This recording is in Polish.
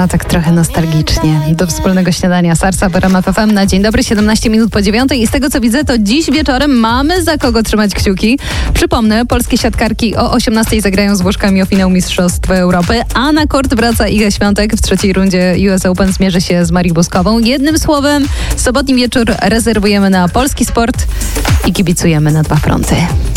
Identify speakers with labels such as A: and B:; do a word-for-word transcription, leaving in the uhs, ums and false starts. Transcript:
A: A, tak trochę nostalgicznie. Do wspólnego śniadania Sarsa w R M F F M na dzień dobry, siedemnaście minut po dziewiątej i z tego co widzę, to dziś wieczorem mamy za kogo trzymać kciuki. Przypomnę, polskie siatkarki o osiemnastej zagrają z Włoszkami o finał Mistrzostw Europy, a na kort wraca Iga Świątek. W trzeciej rundzie U S Open zmierzy się z Marii Boskową. Jednym słowem, sobotni wieczór rezerwujemy na polski sport i kibicujemy na dwa fronty.